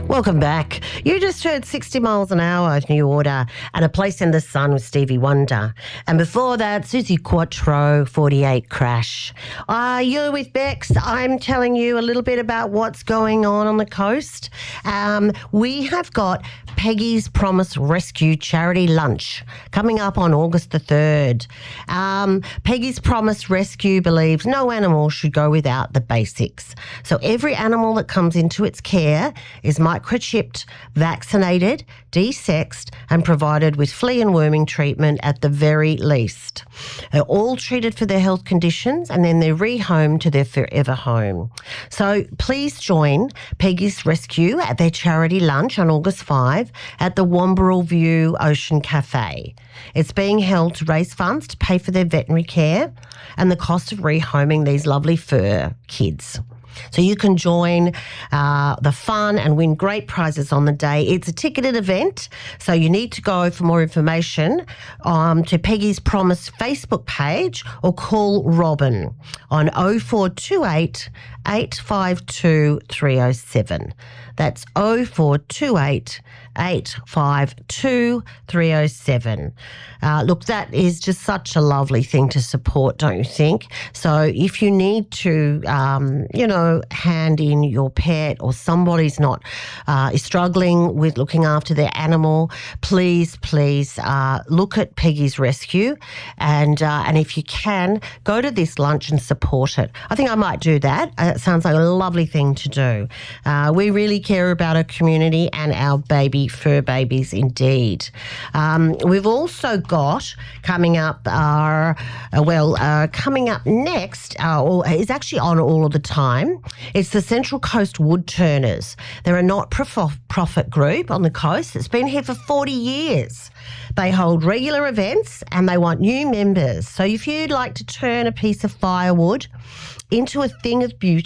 Welcome back. You just heard 60 Miles an Hour, New Order, and A Place in the Sun with Stevie Wonder. And before that, Susie Quattro, 48 Crash. You're with Bex. I'm telling you a little bit about what's going on the coast. We have got Peggy's Promise Rescue Charity Lunch coming up on August the 3rd. Peggy's Promise Rescue believes no animal should go without the basics. So every animal that comes into its care is microchipped, vaccinated, desexed and provided with flea and worming treatment at the very least. They're all treated for their health conditions and then they're rehomed to their forever home. So please join Peggy's Rescue at their charity lunch on August 5 at the Wamberal View Ocean Cafe. It's being held to raise funds to pay for their veterinary care and the cost of rehoming these lovely fur kids. So you can join the fun and win great prizes on the day. It's a ticketed event, so you need to go for more information to Peggy's Promise Facebook page or call Robin on 0428 852 307. That's 0428 852 307. Look, that is just such a lovely thing to support, don't you think? So if you need to, hand in your pet or somebody's is struggling with looking after their animal, please look at Peggy's Rescue and if you can, go to this lunch and support it. I think I might do that. It sounds like a lovely thing to do. We really care about our community and our fur babies indeed. We've also got coming up next, or is actually on all of the time, it's the Central Coast Wood Turners. They're a not-for-profit group on the coast that's been here for 40 years. They hold regular events and they want new members. So if you'd like to turn a piece of firewood into a thing of beauty,